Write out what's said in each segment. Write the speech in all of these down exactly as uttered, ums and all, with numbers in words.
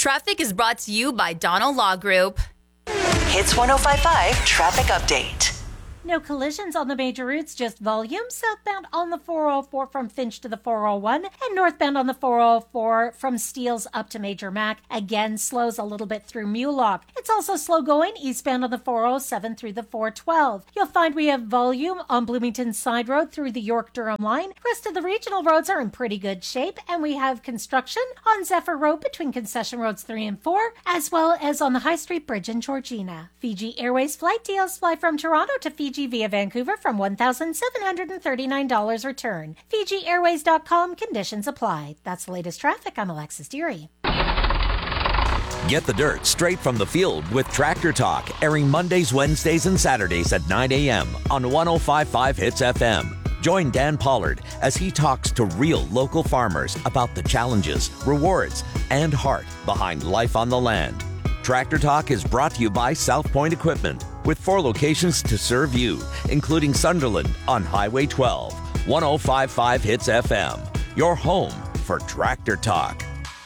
Traffic is brought to you by Donald Law Group. Hits one oh five point five Traffic Update. No collisions on the major routes, just volume. Southbound on the four oh four from Finch to the four oh one, and northbound on the four oh four from Steeles up to Major Mac. Again, slows a little bit through Mulock. It's also slow going eastbound on the four oh seven through the four twelve. You'll find we have volume on Bloomington Side Road through the York-Durham line. Rest of the regional roads are in pretty good shape, and we have construction on Zephyr Road between Concession Roads three and four, as well as on the High Street Bridge in Georgina. Fiji Airways flight deals fly from Toronto to Fiji via Vancouver from one thousand seven hundred thirty-nine dollars return. Fiji Airways dot com, conditions apply. That's the latest traffic. I'm Alexis Deary. Get the dirt straight from the field with Tractor Talk, airing Mondays, Wednesdays, and Saturdays at nine a.m. on one oh five point five Hits F M. Join Dan Pollard as he talks to real local farmers about the challenges, rewards, and heart behind life on the land. Tractor Talk is brought to you by South Point Equipment, with four locations to serve you, including Sunderland on Highway twelve. one oh five point five Hits F M, your home for Tractor Talk.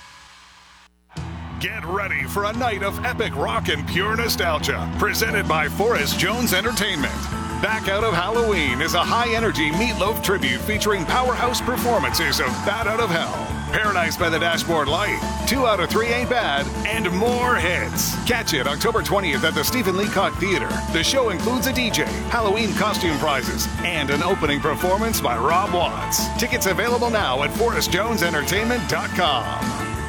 Get ready for a night of epic rock and pure nostalgia, presented by Forrest Jones Entertainment. Back Out of Halloween is a high-energy Meatloaf tribute featuring powerhouse performances of Bat Out of Hell, Paradise by the Dashboard Light, Two Out of Three Ain't Bad, and more hits. Catch it October twentieth at the Stephen Leacock Theater. The show includes a D J, Halloween costume prizes, and an opening performance by Rob Watts. Tickets available now at forrest jones entertainment dot com.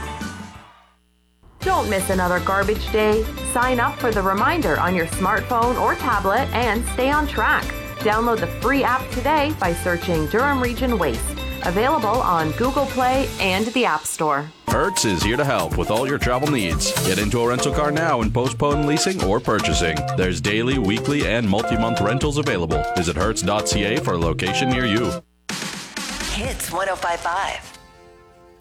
Don't miss another garbage day. Sign up for the reminder on your smartphone or tablet and stay on track. Download the free app today by searching Durham Region Waste. Available on Google Play and the App Store. Hertz is here to help with all your travel needs. Get into a rental car now and postpone leasing or purchasing. There's daily, weekly, and multi-month rentals available. Visit hertz dot c a for a location near you. Hits one oh five point five.